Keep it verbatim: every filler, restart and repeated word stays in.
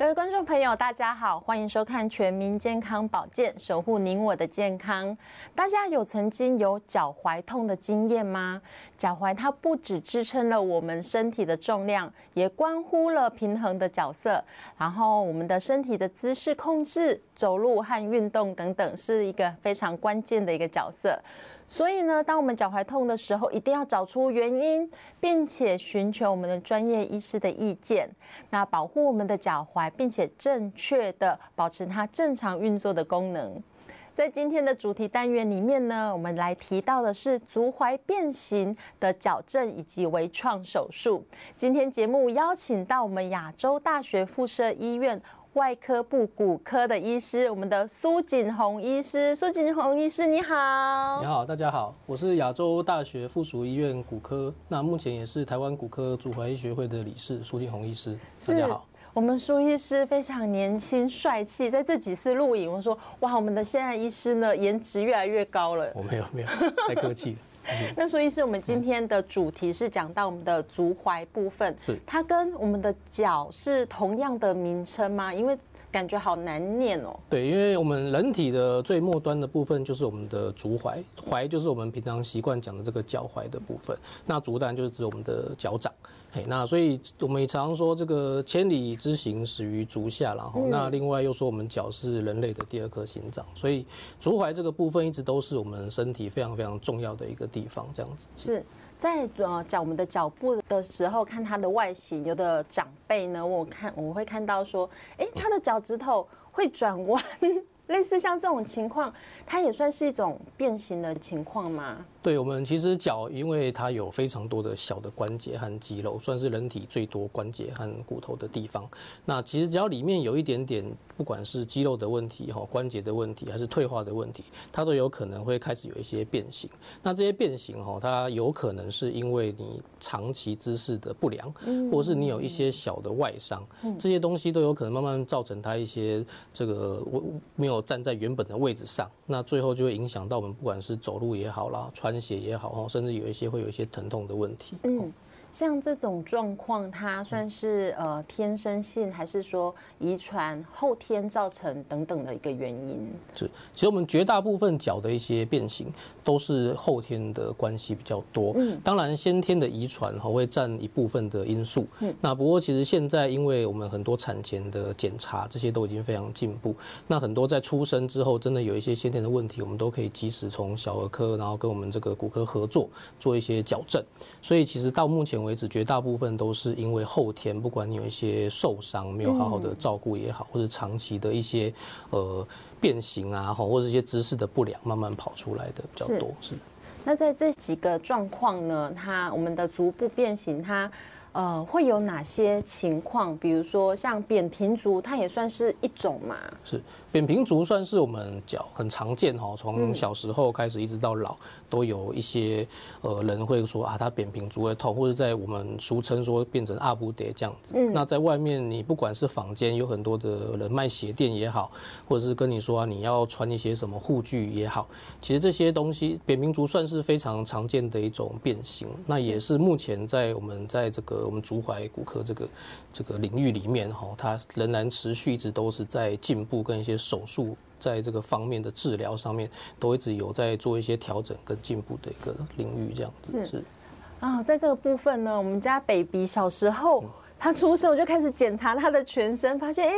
各位观众朋友，大家好，欢迎收看《全民健康保健》，守护您我的健康。大家有曾经有脚踝痛的经验吗？脚踝它不只支撑了我们身体的重量，也关乎了平衡的角色。然后我们的身体的姿势控制、走路和运动等等，是一个非常关键的一个角色。所以呢，当我们脚踝痛的时候，一定要找出原因，并且寻求我们的专业医师的意见，那保护我们的脚踝，并且正确的保持它正常运作的功能。在今天的主题单元里面呢，我们来提到的是足踝变形的矫正以及微创手术。今天节目邀请到我们亚洲大学附设医院外科部骨科的医师，我们的苏锦宏医师。苏锦宏医师，你好。 你好，大家好，我是亚洲大学附属医院骨科，那目前也是台湾骨科足踝医学会的理事苏锦宏医师。大家好。 我们苏医师非常年轻帅气，在这几次录影，我说哇，我们的现在医师呢，颜值越来越高了。 我没有没有，太客气了。 那苏医师，我们今天的主题是讲到我们的足踝部分， 是它跟我们的脚是同样的名称吗？因为感觉好难念哦。 对，因为我们人体的最末端的部分就是我们的足踝，踝就是我们平常习惯讲的这个脚踝的部分，那足当然就是指我们的脚掌。那所以我们也常说这个千里之行始于足下，然后、嗯、那另外又说我们脚是人类的第二颗心脏，所以足踝这个部分一直都是我们身体非常非常重要的一个地方，这样子。 是在呃讲我们的脚部的时候，看它的外形，有的长辈呢，我看我会看到说，哎，他的脚趾头会转弯。类似像这种情况，它也算是一种变形的情况吗？ 对，我们其实脚，因为它有非常多的小的关节和肌肉，算是人体最多关节和骨头的地方。那其实只要里面有一点点，不管是肌肉的问题、哈关节的问题，还是退化的问题，它都有可能会开始有一些变形。那这些变形哈，它有可能是因为你长期姿势的不良，或是你有一些小的外伤，这些东西都有可能慢慢造成它一些这个没有站在原本的位置上，那最后就会影响到我们不管是走路也好啦，穿鞋也好，甚至有一些会有一些疼痛的问题。 嗯，像这种状况，它算是呃天生性，还是说遗传、后天造成等等的一个原因？ 是，其实我们绝大部分脚的一些变形都是后天的关系比较多。嗯，当然先天的遗传会占一部分的因素。嗯，那不过其实现在因为我们很多产前的检查，这些都已经非常进步。那很多在出生之后，真的有一些先天的问题，我们都可以及时从小儿科，然后跟我们这个骨科合作做一些矫正。所以其实到目前为止，绝大部分都是因为后天，不管你有一些受伤没有好好的照顾也好，或者长期的一些呃变形啊，或者一些姿势的不良，慢慢跑出来的比较多。是。 那在这几个状况呢，它我们的足部变形，它呃会有哪些情况？比如说像扁平足，它也算是一种嘛？ 是，扁平足算是我们脚很常见哈，从小时候开始一直到老，都有一些呃人会说啊，他扁平足会痛，或者在我们俗称说变成阿布蝶这样子。嗯、那在外面，你不管是坊间有很多的人卖鞋垫也好，或者是跟你说啊，你要穿一些什么护具也好，其实这些东西，扁平足算是非常常见的一种变形。那也是目前在我们在这个我们足踝骨科这个这个领域里面哈，它仍然持续一直都是在进步，跟一些手术在这个方面的治疗上面都一直有在做一些调整跟进步的一个领域，这样子是啊，在这个部分呢，我们家 baby 小时候他出生，我就开始检查他的全身，发现哎，